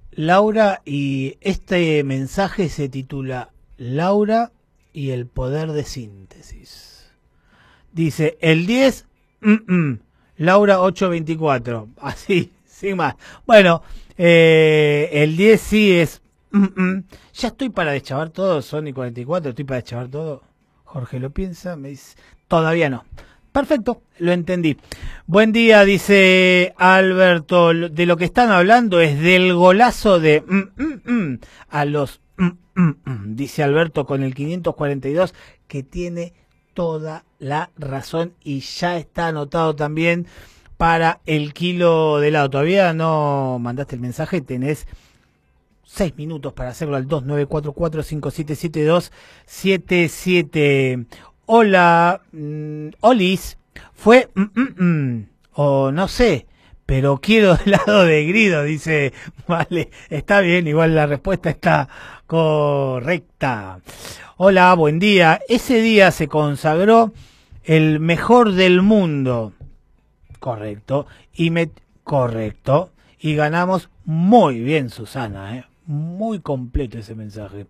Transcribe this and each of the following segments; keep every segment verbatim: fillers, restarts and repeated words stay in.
Laura, y este mensaje se titula Laura y el poder de síntesis. Dice, el diez, mm -mm, Laura ocho veinticuatro, así, sin más. Bueno, eh, el diez sí es, mm -mm. Ya estoy para deschavar todo, Sony cuarenta y cuatro, estoy para deschavar todo. Jorge lo piensa, me dice, todavía no. Perfecto, lo entendí. Buen día, dice Alberto. De lo que están hablando es del golazo de mm, mm, mm, a los mm, mm, mm, dice Alberto con el quinientos cuarenta y dos, que tiene toda la razón y ya está anotado también para el kilo de helado. Todavía no mandaste el mensaje, tenés seis minutos para hacerlo al dos nueve cuatro cuatro cinco siete siete dos siete siete. Hola, mmm, Olis, fue, mm, mm, mm, o no sé, pero quiero helado de Grido, dice, vale, está bien, igual la respuesta está correcta. Hola, buen día, ese día se consagró el mejor del mundo, correcto, y me, correcto, y ganamos muy bien, Susana, eh, muy completo ese mensaje.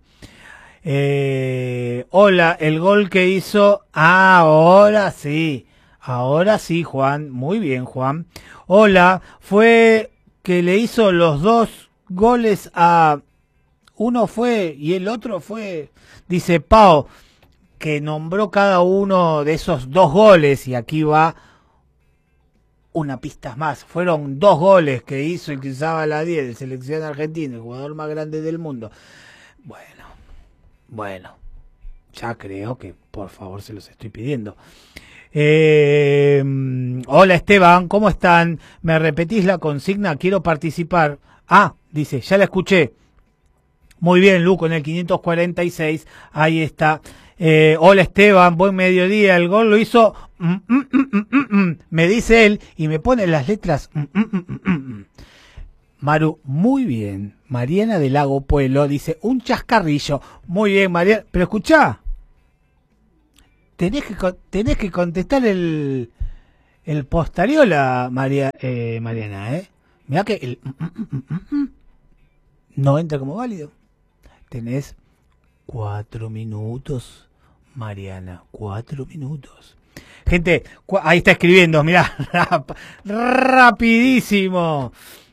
Eh, hola, el gol que hizo, ah, ahora sí, ahora sí, Juan, muy bien, Juan. Hola, fue que le hizo los dos goles a, uno fue y el otro fue, dice Pau, que nombró cada uno de esos dos goles y aquí va una pista más. Fueron dos goles que hizo el que usaba la diez de selección argentina, el jugador más grande del mundo. Bueno. Bueno, ya creo que por favor se los estoy pidiendo. Eh, hola Esteban, ¿cómo están? ¿Me repetís la consigna? Quiero participar. Ah, dice, ya la escuché. Muy bien, Lu, con el quinientos cuarenta y seis. Ahí está. Eh, hola Esteban, buen mediodía. El gol lo hizo, mm, mm, mm, mm, mm, me dice él, y me pone las letras. Mm, mm, mm, mm, mm. Maru, muy bien. Mariana del Lago Pueblo dice, un chascarrillo. Muy bien, Mariana. Pero escuchá, tenés que, tenés que contestar el, el postariola, María, eh, Mariana, ¿eh? Mirá que el mm, mm, mm, mm, no entra como válido. Tenés cuatro minutos, Mariana, cuatro minutos. Gente, ahí está escribiendo, mirá, rap, rapidísimo.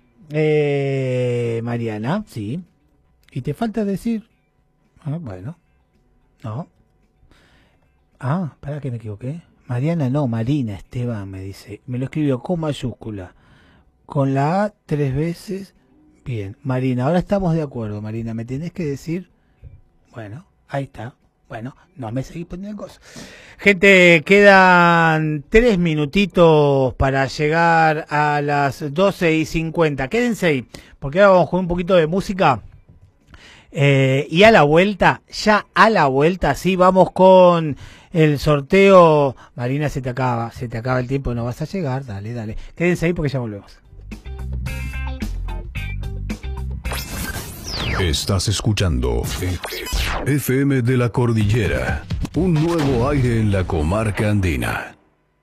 Eh, Mariana, sí. ¿Y te falta decir? Ah, bueno. No. Ah, para que me equivoqué. Mariana no, Marina Esteban me dice. Me lo escribió con mayúscula. Con la A tres veces. Bien. Marina, ahora estamos de acuerdo, Marina. ¿Me tenés que decir? Bueno, ahí está. Bueno, no me seguís poniendo cosas. Gente, quedan tres minutitos para llegar a las doce y cincuenta. Quédense ahí, porque ahora vamos con un poquito de música. Eh, y a la vuelta, ya a la vuelta, sí, vamos con el sorteo. Marina, se te acaba, se te acaba el tiempo, no vas a llegar. Dale, dale. Quédense ahí porque ya volvemos. Estás escuchando F M de la Cordillera, un nuevo aire en la comarca andina.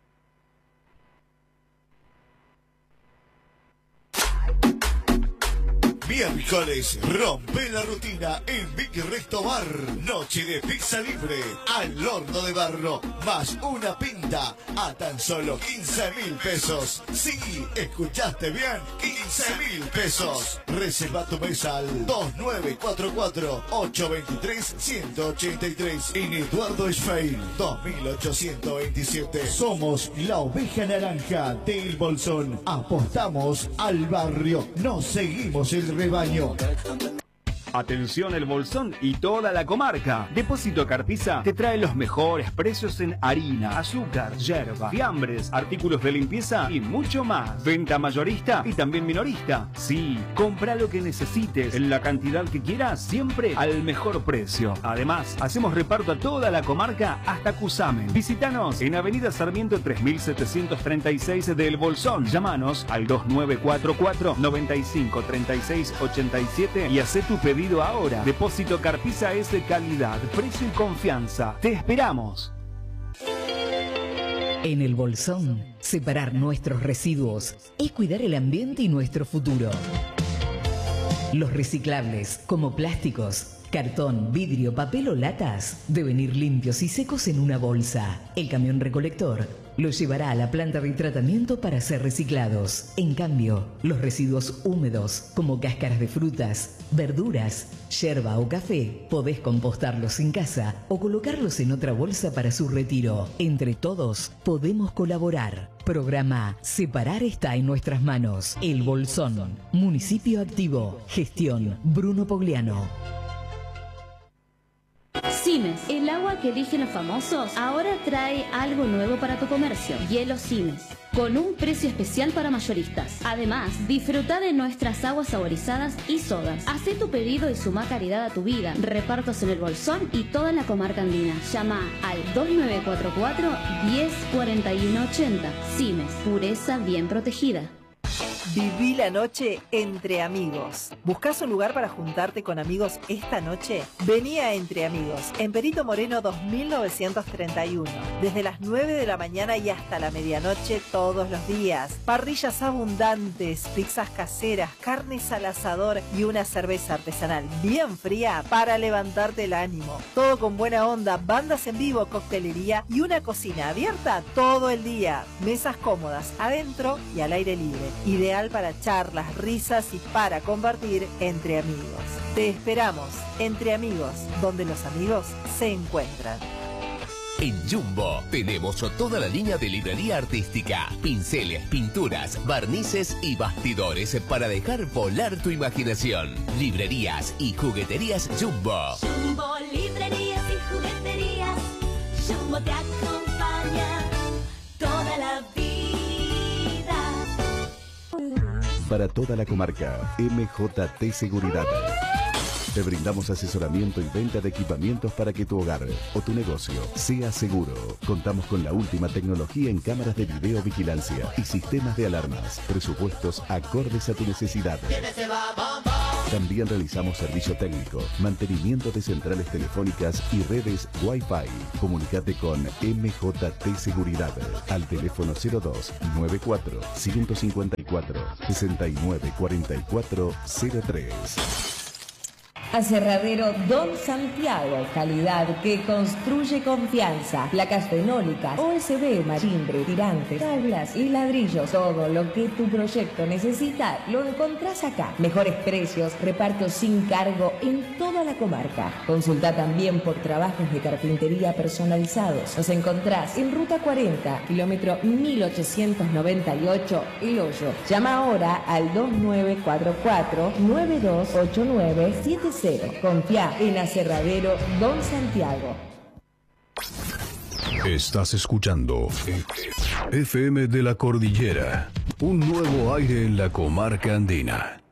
Miércoles, rompe la rutina en Big Resto Bar. Noche de pizza libre al horno de barro, más una pinta a tan solo quince mil pesos. Sí, escuchaste bien, quince mil pesos. Reserva tu mesa al dos nueve cuatro cuatro ocho dos tres uno ocho tres en Eduardo Schwein dos mil ochocientos veintisiete. Somos la oveja naranja del Bolsón. Apostamos al barrio, nos seguimos el rebaño. Atención El Bolsón y toda la comarca. Depósito Carpiza te trae los mejores precios en harina, azúcar, yerba, fiambres, artículos de limpieza y mucho más. Venta mayorista y también minorista. Sí, compra lo que necesites en la cantidad que quieras, siempre al mejor precio. Además, hacemos reparto a toda la comarca hasta Cusamen. Visítanos en Avenida Sarmiento tres mil setecientos treinta y seis de El Bolsón. Llámanos al dos nueve cuatro cuatro noventa y cinco treinta y seis ochenta y siete y haz tu pedido ahora. Depósito Carpiza es de calidad, precio y confianza. Te esperamos. En El Bolsón, separar nuestros residuos es cuidar el ambiente y nuestro futuro. Los reciclables, como plásticos, cartón, vidrio, papel o latas, deben ir limpios y secos en una bolsa. El camión recolector los llevará a la planta de tratamiento para ser reciclados. En cambio, los residuos húmedos, como cáscaras de frutas, verduras, yerba o café, podés compostarlos en casa o colocarlos en otra bolsa para su retiro. Entre todos, podemos colaborar. Programa Separar está en nuestras manos. El Bolsón. Municipio activo. Gestión Bruno Pogliano. Simes, el agua que eligen los famosos, ahora trae algo nuevo para tu comercio. Hielo Simes, con un precio especial para mayoristas. Además, disfruta de nuestras aguas saborizadas y sodas. Hacé tu pedido y suma calidad a tu vida. Repartos en el Bolsón y toda la comarca andina. Llama al dos nueve cuatro cuatro, diez cuarenta y uno ochenta. Simes, pureza bien protegida. Viví la noche entre amigos. ¿Buscás un lugar para juntarte con amigos esta noche? Vení a Entre Amigos, en Perito Moreno dos mil novecientos treinta y uno. Desde las nueve de la mañana y hasta la medianoche todos los días. Parrillas abundantes, pizzas caseras, carnes al asador y una cerveza artesanal bien fría para levantarte el ánimo. Todo con buena onda, bandas en vivo, coctelería y una cocina abierta todo el día. Mesas cómodas, adentro y al aire libre. Ideal para charlas, risas y para compartir entre amigos. Te esperamos, Entre Amigos, donde los amigos se encuentran. En Jumbo tenemos toda la línea de librería artística, pinceles, pinturas, barnices y bastidores para dejar volar tu imaginación. Librerías y jugueterías Jumbo. Jumbo, librerías y jugueterías. Jumbo te acompaña toda la vida. Para toda la comarca, M J T Seguridad. Te brindamos asesoramiento y venta de equipamientos para que tu hogar o tu negocio sea seguro. Contamos con la última tecnología en cámaras de videovigilancia y sistemas de alarmas. Presupuestos acordes a tu necesidad. También realizamos servicio técnico, mantenimiento de centrales telefónicas y redes Wi-Fi. Comunicate con M J T Seguridad al teléfono cero dos nueve cuatro cinco cinco cuatro seis nueve cuatro cuatro cero tres. Aserradero Don Santiago, calidad que construye confianza. Placas fenólicas, O S B, marimbre, tirantes, tablas y ladrillos. Todo lo que tu proyecto necesita lo encontrás acá. Mejores precios, reparto sin cargo en toda la comarca. Consulta también por trabajos de carpintería personalizados. Nos encontrás en Ruta cuarenta, kilómetro mil ochocientos noventa y ocho, El Hoyo. Llama ahora al dos nueve cuatro cuatro nueve dos ocho nueve siete cero. Confía en Aserradero Don Santiago. Estás escuchando F M de la Cordillera, un nuevo aire en la comarca andina.